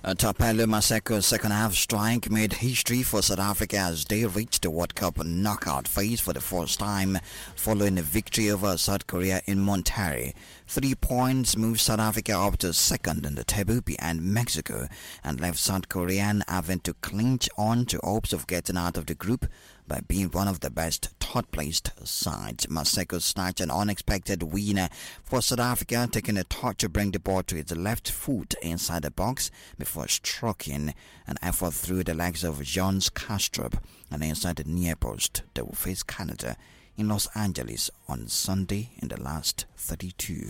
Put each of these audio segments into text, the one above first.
Tapelo Maseko's second half strike made history for South Africa as they reached the World Cup knockout phase for the first time following a victory over South Korea in Monterrey. 3 points moved South Africa up to second in the table behind Mexico and left South Korea having to clinch on to hopes of getting out of the group by being one of the best third-placed sides. Maseko snatched an unexpected win for South Africa, taking a touch to bring the ball to its left foot inside the box before striking an effort through the legs of Jons Kastrup and inside the near post. They will face Canada in Los Angeles on Sunday in the last 32.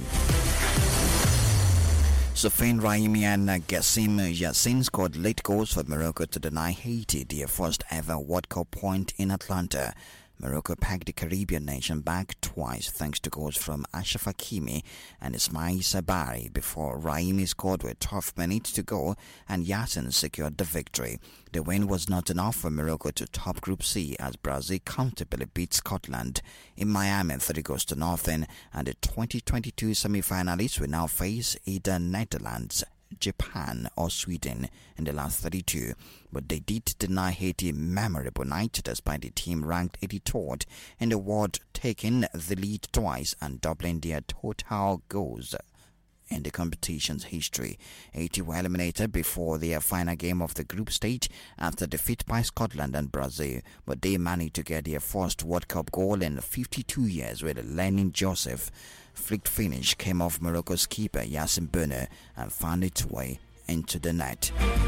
Sofiane Rahimi and Gassim Yassin scored late goals for Morocco to deny Haiti their first ever World Cup point in Atlanta. Morocco packed the Caribbean nation back twice thanks to goals from Achraf Hakimi and Ismail Sabari before Rahimi scored with 12 minutes to go and Yassin secured the victory. The win was not enough for Morocco to top Group C as Brazil comfortably beat Scotland in Miami 3-0, and the 2022 semi-finalists will now face either Netherlands, Japan or Sweden in the last 32, but they did deny Haiti a memorable night despite the team ranked 83rd in the world taking the lead twice and doubling their total goals in the competition's history. Haiti were eliminated before their final game of the group stage after defeat by Scotland and Brazil, but they managed to get their first World Cup goal in 52 years with Lenin Joseph. Flicked finish came off Morocco's keeper Yassin Bono and found its way into the net.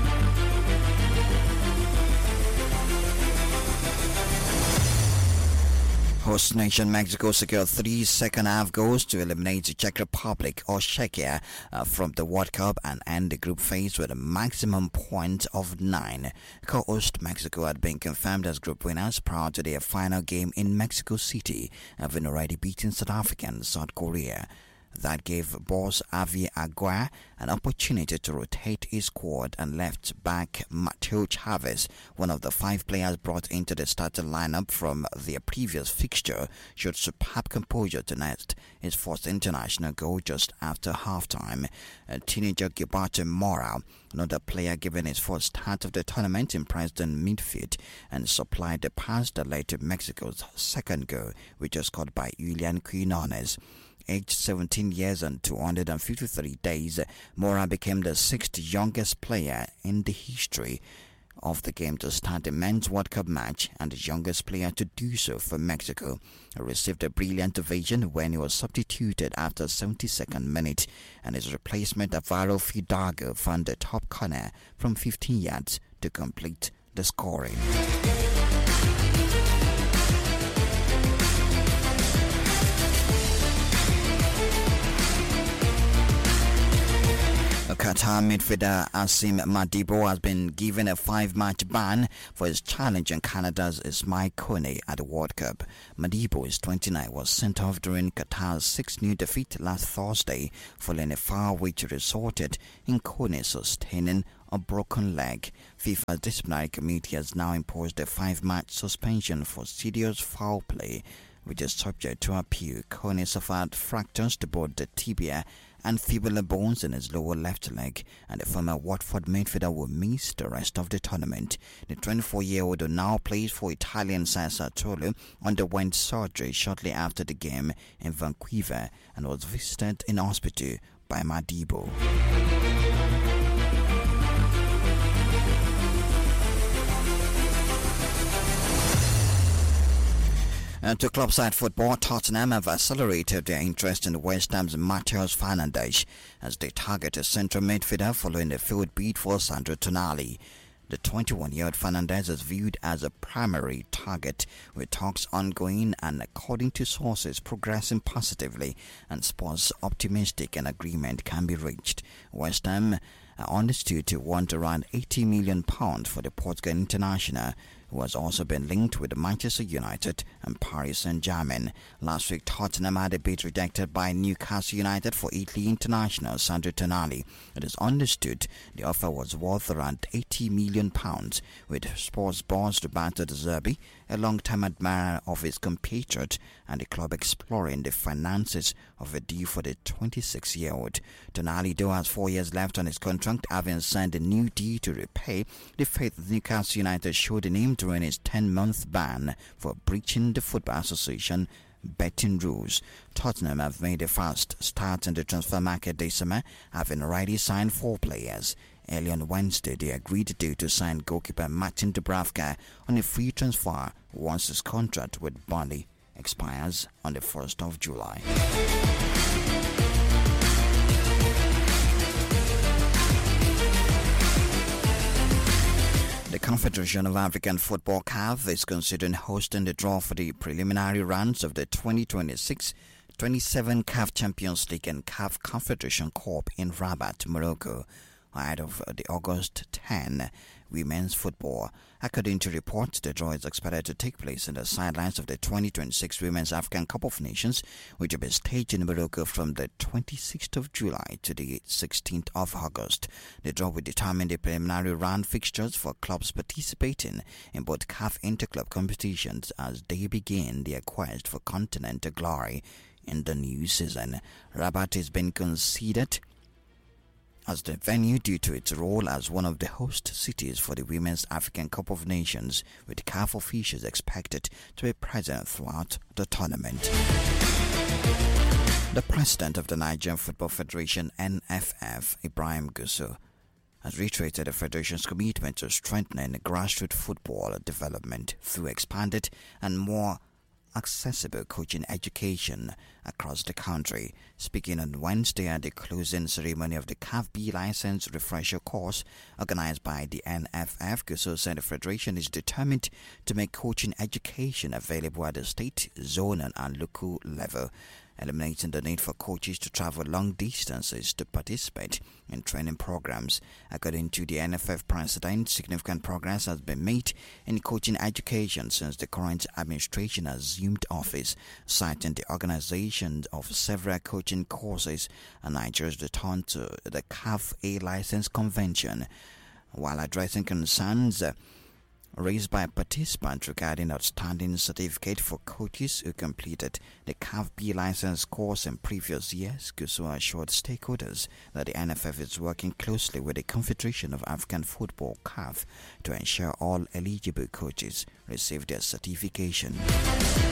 Host nation Mexico secured 3 second-half goals to eliminate the Czech Republic or Czechia from the World Cup and end the group phase with a maximum point of 9. Co-host Mexico had been confirmed as group winners prior to their final game in Mexico City, having already beaten South Africa and South Korea. That gave boss Javier Aguirre an opportunity to rotate his squad and left back Mateo Chavez, one of the 5 players brought into the starting lineup from their previous fixture, showed superb composure to net his first international goal just after halftime. Teenager Gilberto Mora, another player given his first start of the tournament, impressed in midfield and supplied the pass that led to Mexico's second goal, which was scored by Julian Quinones. Aged 17 years and 253 days, Mora became the 6th youngest player in the history of the game to start a men's World Cup match and the youngest player to do so for Mexico. He received a brilliant ovation when he was substituted after 72nd minute, and his replacement Alvaro Fidalgo found the top corner from 15 yards to complete the scoring. Qatar midfielder Asim Madibo has been given a 5-match ban for his challenge on Canada's Ismail Kone at the World Cup. Madibo, is 29, was sent off during Qatar's 6-0 defeat last Thursday following a foul which resulted in Kone sustaining a broken leg. FIFA disciplinary committee has now imposed a 5-match suspension for serious foul play, which is subject to appeal. Kone suffered fractures to both the tibia and fibula bones in his lower left leg, and the former Watford midfielder will miss the rest of the tournament. The 24-year-old who now plays for Italian Sassuolo underwent surgery shortly after the game in Vancouver and was visited in hospital by Madibo. To club-side football, Tottenham have accelerated their interest in West Ham's Matheus Fernandes as they target a central midfielder following the failed bid for Sandro Tonali. The 21-year-old Fernandes is viewed as a primary target, with talks ongoing and, according to sources, progressing positively, and Spurs optimistic an agreement can be reached. West Ham are understood to want around £80 million for the Portugal international, who has also been linked with Manchester United and Paris Saint-Germain. Last week, Tottenham had a bid rejected by Newcastle United for Italy international Sandro Tonali. It is understood the offer was worth around £80 million, with Spurs boss Roberto De Zerbi a long-time admirer of his compatriot, and the club exploring the finances of a deal for the 26-year-old. Tonali, though, has 4 years left on his contract, having signed a new deal to repay the faith that Newcastle United showed in him during his 10-month ban for breaching the Football Association betting rules. Tottenham have made a fast start in the transfer market this summer, having already signed 4 players. Early on Wednesday, they agreed to sign goalkeeper Martin Dubravka on a free transfer once his contract with Burnley expires on the 1st of July. The Confederation of African Football (CAF) is considering hosting the draw for the preliminary rounds of the 2026-27 CAF Champions League and CAF Confederation Cup in Rabat, Morocco, ahead of the August 10 women's football. According to reports, the draw is expected to take place in the sidelines of the 2026 Women's African Cup of Nations, which will be staged in Morocco from the 26th of July to the 16th of August. The draw will determine the preliminary round fixtures for clubs participating in both CAF interclub competitions as they begin their quest for continental glory in the new season. Rabat has been considered as the venue due to its role as one of the host cities for the Women's African Cup of Nations, with CAF officials expected to be present throughout the tournament. The president of the Nigerian Football Federation (NFF), Ibrahim Gusau, has reiterated the federation's commitment to strengthening grassroots football development through expanded and more accessible coaching education across the country. Speaking on Wednesday at the closing ceremony of the CAF B license refresher course organized by the NFF, Gusau said the federation is determined to make coaching education available at the state, zone and local level, eliminating the need for coaches to travel long distances to participate in training programs. According to the NFF president, significant progress has been made in coaching education since the current administration assumed office, citing the organization of several coaching courses and Nigeria's return to the CAF A license convention. While addressing concerns raised by participants regarding outstanding certificate for coaches who completed the CAF B license course in previous years, Gusau assured stakeholders that the NFF is working closely with the Confederation of African Football (CAF) to ensure all eligible coaches receive their certification.